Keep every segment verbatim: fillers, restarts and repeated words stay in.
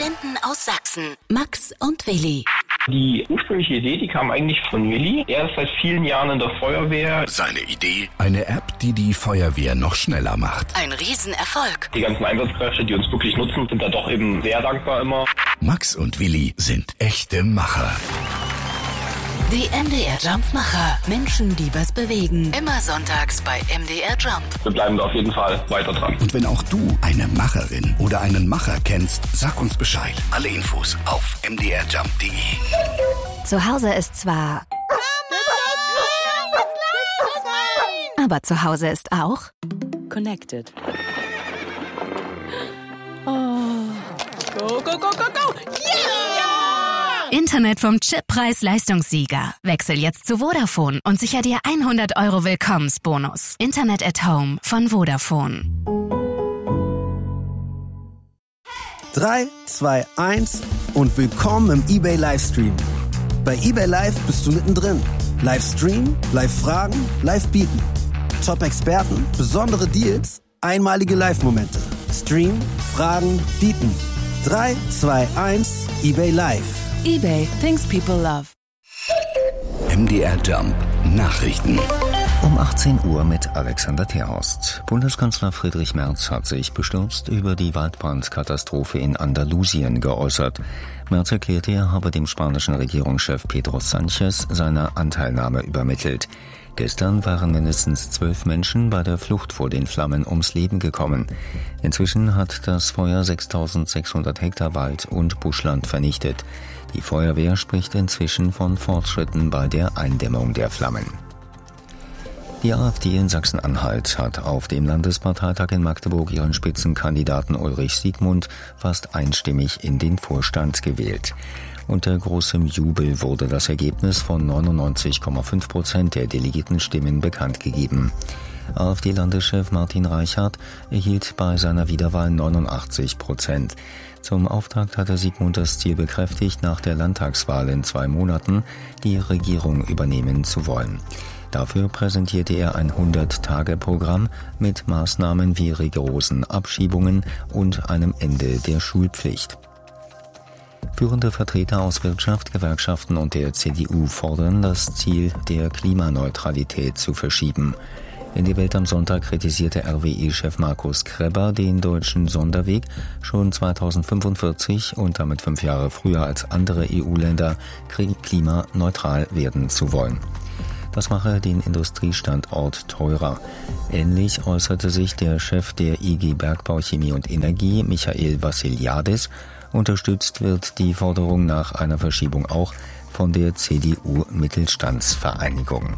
Legenden aus Sachsen. Max und Willi. Die ursprüngliche Idee, die kam eigentlich von Willi. Er ist seit vielen Jahren in der Feuerwehr. Seine Idee? Eine App, die die Feuerwehr noch schneller macht. Ein Riesenerfolg. Die ganzen Einsatzkräfte, die uns wirklich nutzen, sind da doch eben sehr dankbar immer. Max und Willi sind echte Macher. Die M D R Jump-Macher. Menschen, die was bewegen. Immer sonntags bei M D R Jump. Wir bleiben da auf jeden Fall weiter dran. Und wenn auch du eine Macherin oder einen Macher kennst, sag uns Bescheid. Alle Infos auf m d r jump punkt d e. Zu Hause ist zwar... Aber zu Hause ist auch... Connected. Oh. Go, go, go, go, go! Yeah! Internet vom Chip-Preis-Leistungssieger. Wechsel jetzt zu Vodafone und sicher dir hundert Euro Willkommensbonus. Internet at Home von Vodafone. drei, zwei, eins und willkommen im eBay Livestream. Bei eBay Live bist du mittendrin. Livestream, Live-Fragen, Live-Bieten. Top-Experten, besondere Deals, einmalige Live-Momente. Stream, Fragen, Bieten. drei, zwei, eins, eBay Live. eBay, things people love. M D R Jump Nachrichten. Um achtzehn Uhr mit Alexander Terhorst. Bundeskanzler Friedrich Merz hat sich bestürzt über die Waldbrandkatastrophe in Andalusien geäußert. Merz erklärte, er habe dem spanischen Regierungschef Pedro Sánchez seine Anteilnahme übermittelt. Gestern waren mindestens zwölf Menschen bei der Flucht vor den Flammen ums Leben gekommen. Inzwischen hat das Feuer sechstausendsechshundert Hektar Wald und Buschland vernichtet. Die Feuerwehr spricht inzwischen von Fortschritten bei der Eindämmung der Flammen. Die AfD in Sachsen-Anhalt hat auf dem Landesparteitag in Magdeburg ihren Spitzenkandidaten Ulrich Siegmund fast einstimmig in den Vorstand gewählt. Unter großem Jubel wurde das Ergebnis von neunundneunzig Komma fünf Prozent der Delegiertenstimmen bekannt gegeben. AfD-Landeschef Martin Reichart erhielt bei seiner Wiederwahl neunundachtzig Prozent. Zum Auftakt hatte Siegmund das Ziel bekräftigt, nach der Landtagswahl in zwei Monaten die Regierung übernehmen zu wollen. Dafür präsentierte er ein hundert-Tage-Programm mit Maßnahmen wie rigorosen Abschiebungen und einem Ende der Schulpflicht. Führende Vertreter aus Wirtschaft, Gewerkschaften und der C D U fordern, das Ziel der Klimaneutralität zu verschieben. In die Welt am Sonntag kritisierte R W E-Chef Markus Krebber den deutschen Sonderweg, schon zweitausendfünfundvierzig und damit fünf Jahre früher als andere E U-Länder klimaneutral werden zu wollen. Das mache den Industriestandort teurer. Ähnlich äußerte sich der Chef der I G Bergbau, Chemie und Energie, Michael Vassiliadis. Unterstützt wird die Forderung nach einer Verschiebung auch von der C D U-Mittelstandsvereinigung.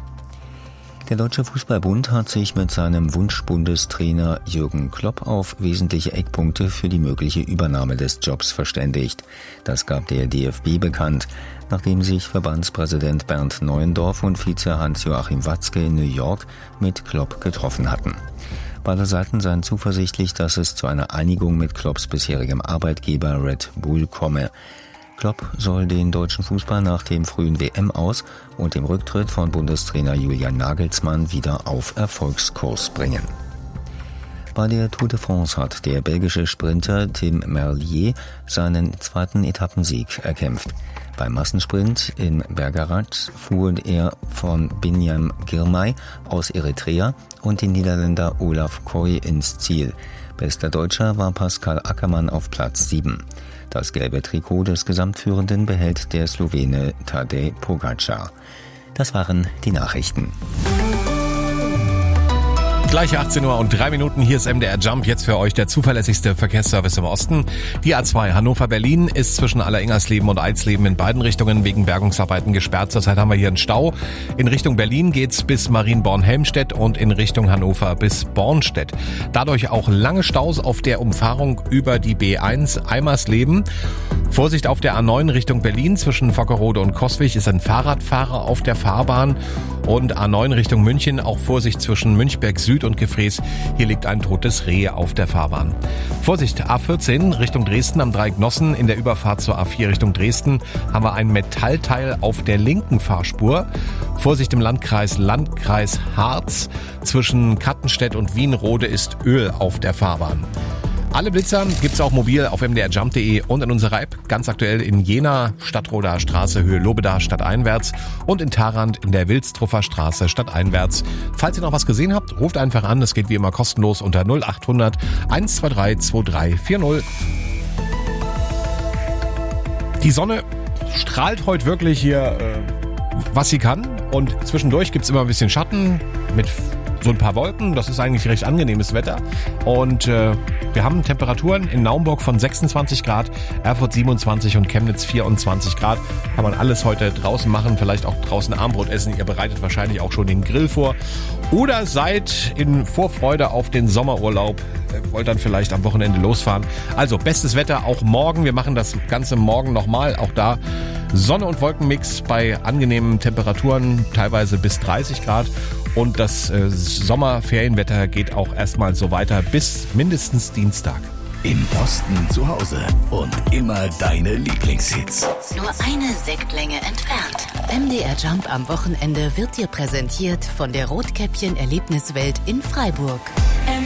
Der Deutsche Fußballbund hat sich mit seinem Wunschbundestrainer Jürgen Klopp auf wesentliche Eckpunkte für die mögliche Übernahme des Jobs verständigt. Das gab der D F B bekannt, nachdem sich Verbandspräsident Bernd Neuendorf und Vize Hans-Joachim Watzke in New York mit Klopp getroffen hatten. Beide Seiten seien zuversichtlich, dass es zu einer Einigung mit Klopps bisherigem Arbeitgeber Red Bull komme. Klopp soll den deutschen Fußball nach dem frühen W M-Aus und dem Rücktritt von Bundestrainer Julian Nagelsmann wieder auf Erfolgskurs bringen. Bei der Tour de France hat der belgische Sprinter Tim Merlier seinen zweiten Etappensieg erkämpft. Beim Massensprint in Bergerath fuhr er von Binyam Girmay aus Eritrea und den Niederländer Olaf Koy ins Ziel. Bester Deutscher war Pascal Ackermann auf Platz sieben. Das gelbe Trikot des Gesamtführenden behält der Slowene Tadej Pogačar. Das waren die Nachrichten. Gleich achtzehn Uhr und drei Minuten, hier ist M D R Jump, jetzt für euch der zuverlässigste Verkehrsservice im Osten. Die A zwei Hannover-Berlin ist zwischen Alleringers-Leben und Eisleben in beiden Richtungen wegen Bergungsarbeiten gesperrt. Zurzeit haben wir hier einen Stau. In Richtung Berlin geht's bis Marienborn-Helmstedt und in Richtung Hannover bis Bornstedt. Dadurch auch lange Staus auf der Umfahrung über die B eins Eimersleben. Vorsicht auf der A neun Richtung Berlin zwischen Vockerode und Coswig ist ein Fahrradfahrer auf der Fahrbahn. Und A neun Richtung München, auch Vorsicht zwischen Münchberg Süd und Gefräß. Hier liegt ein totes Reh auf der Fahrbahn. Vorsicht, A vierzehn Richtung Dresden am Dreieck Nossen. In der Überfahrt zur A vier Richtung Dresden haben wir ein Metallteil auf der linken Fahrspur. Vorsicht im Landkreis Landkreis Harz. Zwischen Kattenstedt und Wienrode ist Öl auf der Fahrbahn. Alle Blitzer gibt's auch mobil auf m d r jump punkt d e und in unserer App. Ganz aktuell in Jena, Stadtroder Straße, Höhe Lobeda, stadteinwärts und in Tharand in der Wilstruffer Straße, stadteinwärts. Falls ihr noch was gesehen habt, ruft einfach an. Es geht wie immer kostenlos unter null acht hundert eins zwei drei zwei drei vier null. Die Sonne strahlt heute wirklich hier, äh, was sie kann. Und zwischendurch gibt's immer ein bisschen Schatten mit so ein paar Wolken. Das ist eigentlich recht angenehmes Wetter. Und äh, wir haben Temperaturen in Naumburg von sechsundzwanzig Grad, Erfurt siebenundzwanzig und Chemnitz vierundzwanzig Grad. Kann man alles heute draußen machen, vielleicht auch draußen Armbrot essen. Ihr bereitet wahrscheinlich auch schon den Grill vor. Oder seid in Vorfreude auf den Sommerurlaub. Wollt dann vielleicht am Wochenende losfahren. Also bestes Wetter auch morgen. Wir machen das Ganze morgen nochmal. Auch da Sonne- und Wolkenmix bei angenehmen Temperaturen, teilweise bis dreißig Grad. Und das äh, Sommerferienwetter geht auch erstmal so weiter bis mindestens Dienstag. Im Osten zu Hause und immer deine Lieblingshits. Nur eine Sektlänge entfernt. M D R Jump am Wochenende wird dir präsentiert von der Rotkäppchen Erlebniswelt in Freiburg.